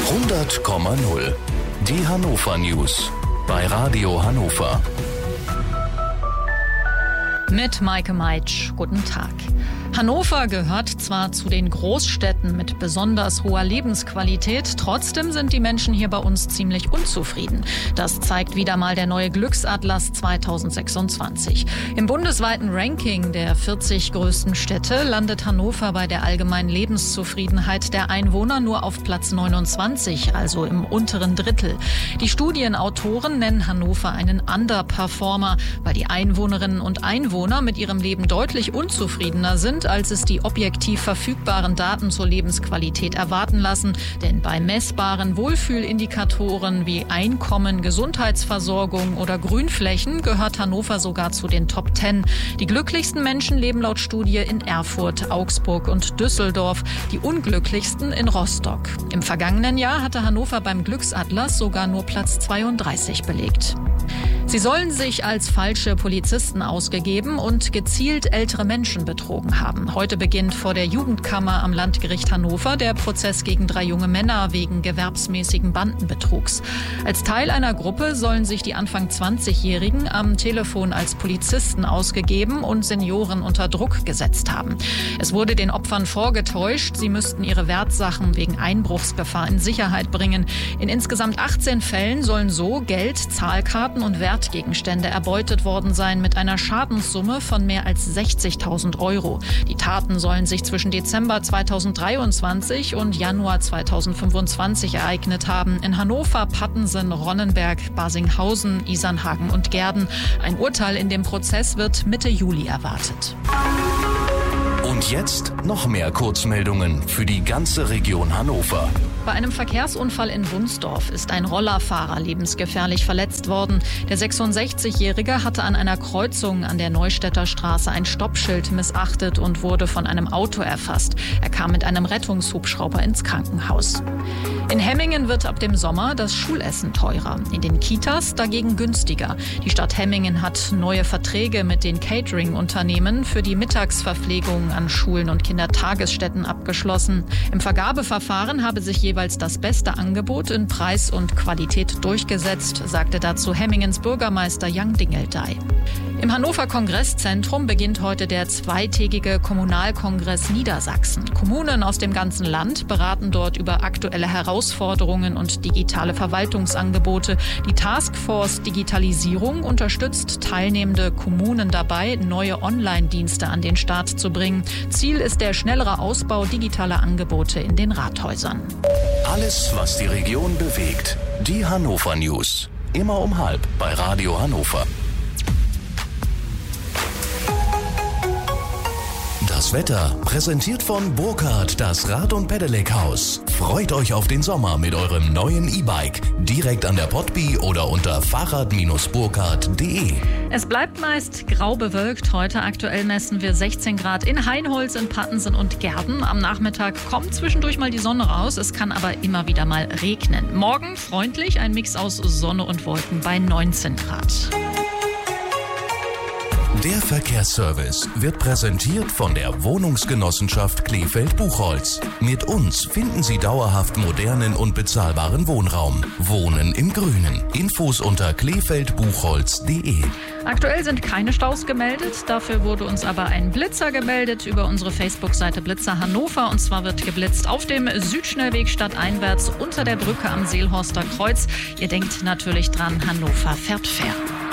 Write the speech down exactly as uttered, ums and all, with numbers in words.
hundert Komma null. Die Hannover News bei Radio Hannover. Mit Maike Meitsch. Guten Tag. Hannover gehört zwar zu den Großstädten mit besonders hoher Lebensqualität, trotzdem sind die Menschen hier bei uns ziemlich unzufrieden. Das zeigt wieder mal der neue Glücksatlas zweitausendsechsundzwanzig. Im bundesweiten Ranking der vierzig größten Städte landet Hannover bei der allgemeinen Lebenszufriedenheit der Einwohner nur auf Platz neunundzwanzig, also im unteren Drittel. Die Studienautoren nennen Hannover einen Underperformer, weil die Einwohnerinnen und Einwohner mit ihrem Leben deutlich unzufriedener sind, als es die objektiv verfügbaren Daten zur Lebensqualität erwarten lassen. Denn bei messbaren Wohlfühlindikatoren wie Einkommen, Gesundheitsversorgung oder Grünflächen gehört Hannover sogar zu den Top Ten. Die glücklichsten Menschen leben laut Studie in Erfurt, Augsburg und Düsseldorf, die unglücklichsten in Rostock. Im vergangenen Jahr hatte Hannover beim Glücksatlas sogar nur Platz zweiunddreißig belegt. Sie sollen sich als falsche Polizisten ausgegeben und gezielt ältere Menschen betrogen haben. Heute beginnt vor der Jugendkammer am Landgericht Hannover der Prozess gegen drei junge Männer wegen gewerbsmäßigen Bandenbetrugs. Als Teil einer Gruppe sollen sich die Anfang zwanzigjährigen am Telefon als Polizisten ausgegeben und Senioren unter Druck gesetzt haben. Es wurde den Opfern vorgetäuscht, sie müssten ihre Wertsachen wegen Einbruchsgefahr in Sicherheit bringen. In insgesamt achtzehn Fällen sollen so Geld, Zahlkarten und Wertgegenstände erbeutet worden sein mit einer Schadenssumme von mehr als sechzigtausend Euro. Die Taten sollen sich zwischen Dezember zweitausenddreiundzwanzig und Januar zweitausendfünfundzwanzig ereignet haben. In Hannover, Pattensen, Ronnenberg, Barsinghausen, Isernhagen und Gehrden. Ein Urteil in dem Prozess wird Mitte Juli erwartet. Und jetzt noch mehr Kurzmeldungen für die ganze Region Hannover. Bei einem Verkehrsunfall in Wunsdorf ist ein Rollerfahrer lebensgefährlich verletzt worden. Der sechsundsechzigjährige hatte an einer Kreuzung an der Neustädter Straße ein Stoppschild missachtet und wurde von einem Auto erfasst. Er kam mit einem Rettungshubschrauber ins Krankenhaus. In Hemmingen wird ab dem Sommer das Schulessen teurer, in den Kitas dagegen günstiger. Die Stadt Hemmingen hat neue Verträge mit den Catering-Unternehmen für die Mittagsverpflegung an Schulen und Kindertagesstätten abgeschlossen. Im Vergabeverfahren habe sich jeweils das beste Angebot in Preis und Qualität durchgesetzt, sagte dazu Hemmingens Bürgermeister Jan Dingeldey. Im Hannover Kongresszentrum beginnt heute der zweitägige Kommunalkongress Niedersachsen. Kommunen aus dem ganzen Land beraten dort über aktuelle Herausforderungen und digitale Verwaltungsangebote. Die Taskforce Digitalisierung unterstützt teilnehmende Kommunen dabei, neue Online-Dienste an den Start zu bringen. Ziel ist der schnellere Ausbau digitaler Angebote in den Rathäusern. Alles, was die Region bewegt. Die Hannover News. Immer um halb bei Radio Hannover. Das Wetter präsentiert von Burkhardt, das Rad- und Pedelec-Haus. Freut euch auf den Sommer mit eurem neuen E-Bike. Direkt an der Potby oder unter fahrrad Bindestrich burkhardt punkt de. Es bleibt meist grau bewölkt. Heute aktuell messen wir sechzehn Grad in Hainholz, in Pattensen und Gehrden. Am Nachmittag kommt zwischendurch mal die Sonne raus. Es kann aber immer wieder mal regnen. Morgen freundlich, ein Mix aus Sonne und Wolken bei neunzehn Grad. Der Verkehrsservice wird präsentiert von der Wohnungsgenossenschaft Kleefeld-Buchholz. Mit uns finden Sie dauerhaft modernen und bezahlbaren Wohnraum. Wohnen im Grünen. Infos unter kleefeld buchholz punkt de. Aktuell sind keine Staus gemeldet. Dafür wurde uns aber ein Blitzer gemeldet über unsere Facebook-Seite Blitzer Hannover. Und zwar wird geblitzt auf dem Südschnellweg stadteinwärts unter der Brücke am Seelhorster Kreuz. Ihr denkt natürlich dran, Hannover fährt fair.